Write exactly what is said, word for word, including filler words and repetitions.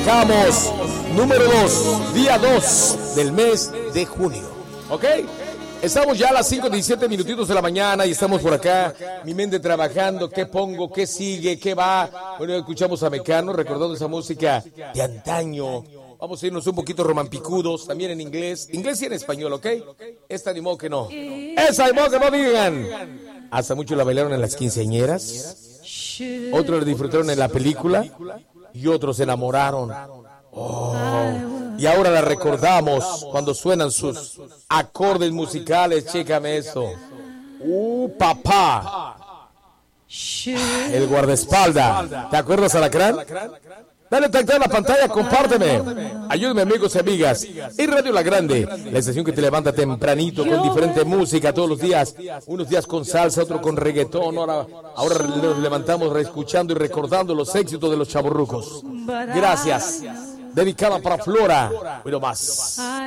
arrancamos. Número dos, día dos del mes de junio. ¿Ok? Estamos ya a las cinco diecisiete minutitos de la mañana y estamos por acá, mi mente trabajando, qué pongo, qué sigue, qué va. Bueno, escuchamos a Mecano recordando esa música de antaño. Vamos a irnos un poquito romampicudos, también en inglés, inglés y en español, ¿ok? Esta ni modo que no. Esa ni modo que no digan. Hasta muchos la bailaron en las quinceañeras, otros la disfrutaron en la película y otros se enamoraron. Oh. Y ahora la recordamos cuando suenan sus acordes musicales. Chécame eso. ¡Uh, papá! El guardaespaldas. ¿Te acuerdas, Alacrán? Dale tacta a la pantalla, compárteme. Ayúdame, amigos y amigas. Y Radio La Grande, la estación que te levanta tempranito con diferente música todos los días. Unos días con salsa, otros con reggaetón. Ahora, ahora nos levantamos reescuchando y recordando los éxitos de los chavorrucos. Gracias. Dedicada para Flora. Pero más.